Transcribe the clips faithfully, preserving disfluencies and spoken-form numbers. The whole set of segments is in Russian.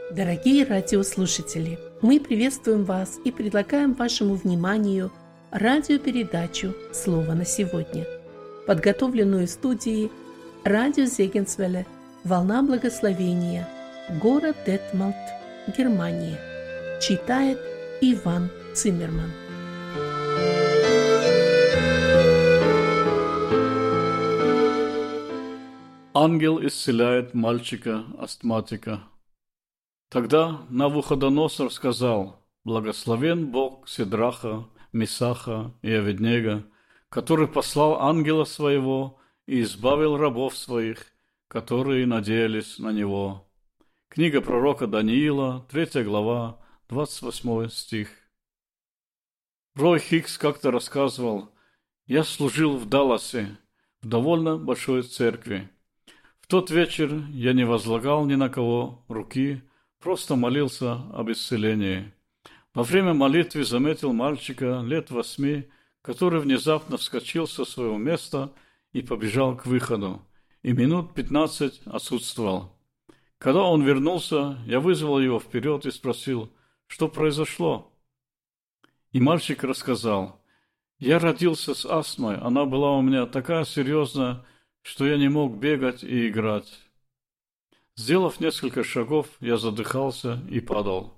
Дорогие радиослушатели, мы приветствуем вас и предлагаем вашему вниманию радиопередачу «Слово на сегодня», подготовленную студией радио Зегенсвелле «Волна благословения», город Детмальт, Германия. Читает Иван Циммерман. Ангел исцеляет мальчика-астматика. Тогда Навуходоносор сказал: «Благословен Бог Сидраха, Месаха и Аведнего, который послал ангела своего и избавил рабов своих, которые надеялись на него». Книга пророка Даниила, третья глава, двадцать восьмой стих. Рой Хикс как-то рассказывал: «Я служил в Далласе, в довольно большой церкви. В тот вечер я не возлагал ни на кого руки, просто молился об исцелении. Во время молитвы заметил мальчика лет восьми, который внезапно вскочил со своего места и побежал к выходу, и минут пятнадцать отсутствовал. Когда он вернулся, я вызвал его вперед и спросил, что произошло. И мальчик рассказал: «Я родился с астмой, она была у меня такая серьезная, что я не мог бегать и играть. Сделав несколько шагов, я задыхался и падал.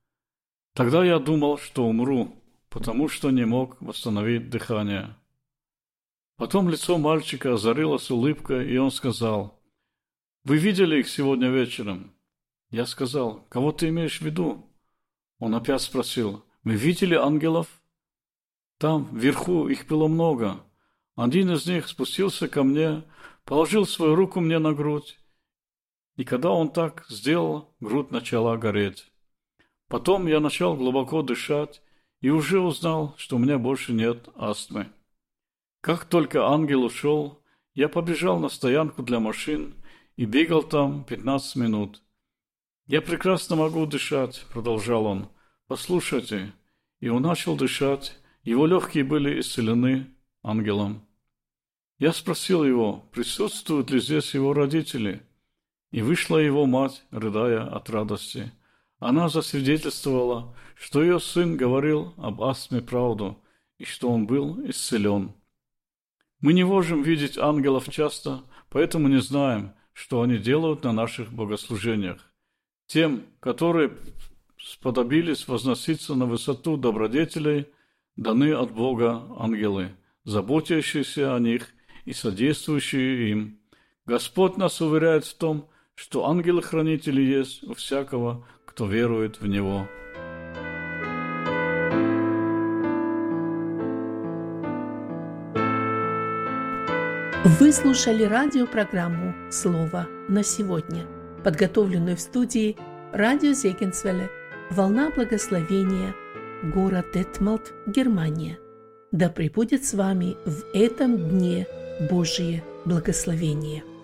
Тогда я думал, что умру, потому что не мог восстановить дыхание». Потом лицо мальчика озарилось улыбкой, и он сказал: «Вы видели их сегодня вечером?» Я сказал: «Кого ты имеешь в виду?» Он опять спросил: «Вы видели ангелов?» «Там, вверху, их было много. Один из них спустился ко мне, положил свою руку мне на грудь, и когда он так сделал, грудь начала гореть. Потом я начал глубоко дышать и уже узнал, что у меня больше нет астмы. Как только ангел ушел, я побежал на стоянку для машин и бегал там пятнадцать минут. «Я прекрасно могу дышать», — продолжал он. «Послушайте». И он начал дышать, его легкие были исцелены ангелом. Я спросил его, присутствуют ли здесь его родители, и вышла его мать, рыдая от радости. Она засвидетельствовала, что ее сын говорил об астме правду, и что он был исцелен. Мы не можем видеть ангелов часто, поэтому не знаем, что они делают на наших богослужениях. Тем, которые сподобились возноситься на высоту добродетелей, даны от Бога ангелы, заботящиеся о них и содействующие им. Господь нас уверяет в том, что ангелы-хранители есть у всякого, кто верует в Него. Вы слушали радиопрограмму «Слово на сегодня», подготовленную в студии радио Зегенсвелле «Волна благословения», город Детмальт, Германия. Да пребудет с вами в этом дне Божие благословение.